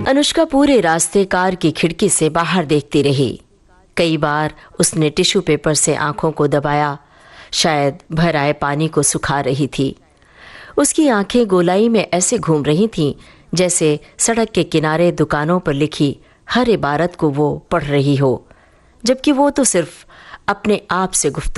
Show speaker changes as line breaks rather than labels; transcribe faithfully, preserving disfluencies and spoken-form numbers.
अनुष्का पूरे रास्ते कार की खिड़की से बाहर देखती रही। कई बार उसने टिश्यू पेपर से आंखों को दबाया, शायद भर आए पानी को सुखा रही थी। उसकी आंखें गोलाई में ऐसे घूम रही थीं जैसे सड़क के किनारे दुकानों पर लिखी हर इबारत को वो पढ़ रही हो, जबकि वो तो सिर्फ अपने आप से गुफ्तगू